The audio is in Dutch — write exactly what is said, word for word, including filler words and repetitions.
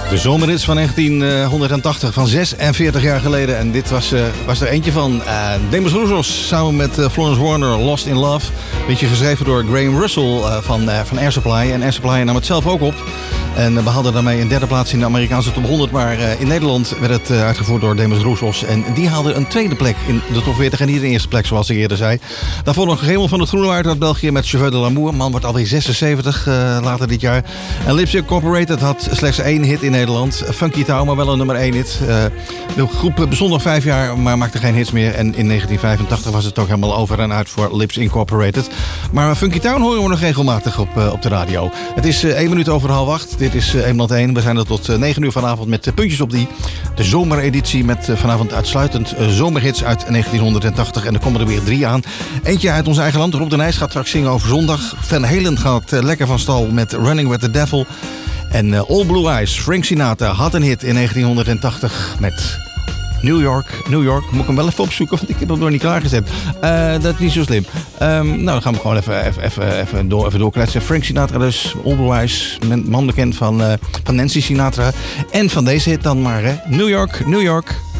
De zomerhits van negentienhonderdtachtig, van zesenveertig jaar geleden. En dit was, uh, was er eentje van. Uh, Demis Roussos samen met uh, Florence Warner, Lost in Love. Beetje geschreven door Graham Russell uh, van, uh, van Air Supply. En Air Supply nam het zelf ook op. En uh, we hadden daarmee een derde plaats in de Amerikaanse top honderd. Maar uh, in Nederland werd het uh, uitgevoerd door Demis Roussos. En die haalde een tweede plek in de top veertig. En niet de eerste plek, zoals ik eerder zei. Daarvoor nog Gemel van het Groenewaard uit België met Cheveux de l'amour. Man wordt alweer zesenzeventig uh, later dit jaar. En Lips Incorporated had slechts één hit in Nederland. Funky Town, maar wel een nummer één hit. Uh, de groep bestond nog vijf jaar, maar maakte geen hits meer. En in negentien vijfentachtig was het ook helemaal over en uit voor Lips Incorporated. Maar Funky Town horen we nog regelmatig op, uh, op de radio. Het is uh, één minuut over half acht. Dit is uh, één één. We zijn er tot uh, negen uur vanavond met uh, puntjes op die. De zomereditie met uh, vanavond uitsluitend uh, zomerhits uit negentienhonderdtachtig. En er komen er weer drie aan. Eentje uit ons eigen land. Rob de Nijs gaat straks zingen over zondag. Van Halen gaat uh, lekker van stal met Running with the Devil. En uh, All Blue Eyes, Frank Sinatra, had een hit in negentienhonderdtachtig met New York. New York, moet ik hem wel even opzoeken, want ik heb hem nog niet klaargezet. Uh, dat is niet zo slim. Um, nou, dan gaan we gewoon even, even, even, even, door, even doorkletsen. Frank Sinatra dus, All Blue Eyes, man bekend van, uh, van Nancy Sinatra. En van deze hit dan maar, hè. New York, New York.